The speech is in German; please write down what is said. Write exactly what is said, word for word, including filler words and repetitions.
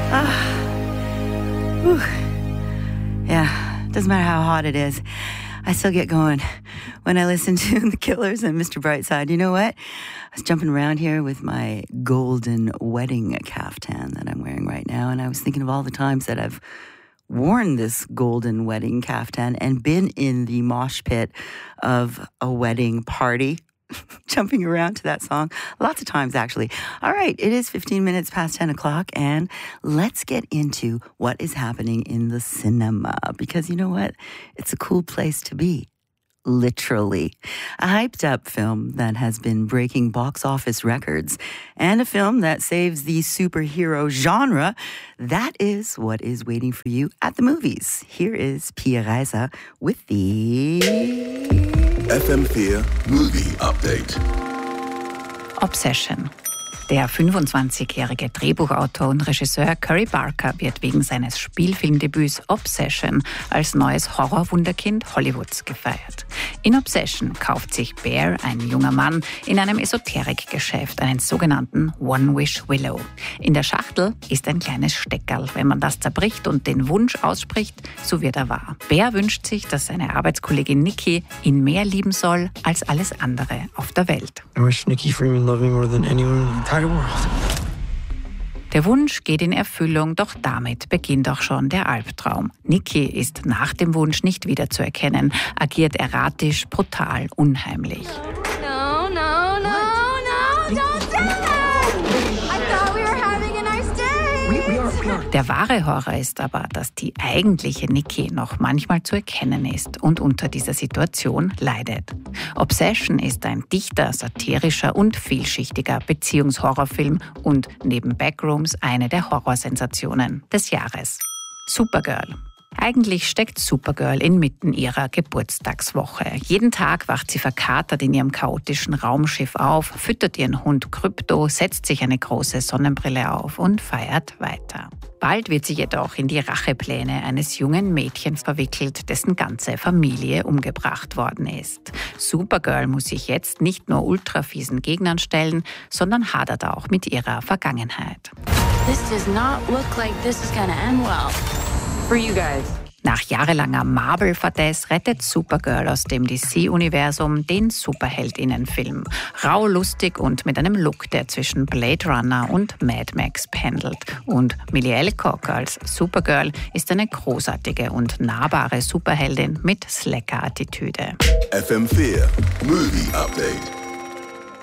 Whew. Yeah, doesn't matter how hot it is, I still get going when I listen to The Killers and Mister Brightside. You know what? I was jumping around here with my golden wedding caftan that I'm wearing right now, and I was thinking of all the times that I've worn this golden wedding caftan and been in the mosh pit of a wedding party. Jumping around to that song lots of times, actually. All right, it is fifteen minutes past ten o'clock, and let's get into what is happening in the cinema, because you know what? It's a cool place to be. Literally. A hyped up film that has been breaking box office records, and a film that saves the superhero genre. That is what is waiting for you at the movies. Here is Pia Reiser with the F M vier Movie Update. Obsession. Der fünfundzwanzigjährige Drehbuchautor und Regisseur Curry Barker wird wegen seines Spielfilmdebüts Obsession als neues Horrorwunderkind Hollywoods gefeiert. In Obsession kauft sich Bear, ein junger Mann, in einem Esoterikgeschäft einen sogenannten One-Wish-Willow. In der Schachtel ist ein kleines Steckerl. Wenn man das zerbricht und den Wunsch ausspricht, so wird er wahr. Bear wünscht sich, dass seine Arbeitskollegin Nikki ihn mehr lieben soll als alles andere auf der Welt. I wish Nikki Freeman loved me more than anyone in the entire world. Der Wunsch geht in Erfüllung, doch damit beginnt auch schon der Albtraum. Nikki ist nach dem Wunsch nicht wiederzuerkennen, agiert erratisch, brutal, unheimlich. No, no, no, no, don't do that! I thought we were having a nice day! We, we are, we are. Der wahre Horror ist aber, dass die eigentliche Nikki noch manchmal zu erkennen ist und unter dieser Situation leidet. Obsession ist ein dichter, satirischer und vielschichtiger Beziehungshorrorfilm und neben Backrooms eine der Horrorsensationen des Jahres. Supergirl. Eigentlich steckt Supergirl inmitten ihrer Geburtstagswoche. Jeden Tag wacht sie verkatert in ihrem chaotischen Raumschiff auf, füttert ihren Hund Krypto, setzt sich eine große Sonnenbrille auf und feiert weiter. Bald wird sie jedoch in die Rachepläne eines jungen Mädchens verwickelt, dessen ganze Familie umgebracht worden ist. Supergirl muss sich jetzt nicht nur ultrafiesen Gegnern stellen, sondern hadert auch mit ihrer Vergangenheit. This does not look like this is gonna end well. For you guys. Nach jahrelanger Marvel-Fadess rettet Supergirl aus dem D C-Universum den Superheldinnenfilm. Rau, lustig und mit einem Look, der zwischen Blade Runner und Mad Max pendelt. Und Millie Alcock als Supergirl ist eine großartige und nahbare Superheldin mit Slacker-Attitüde. F M vier Movie Update.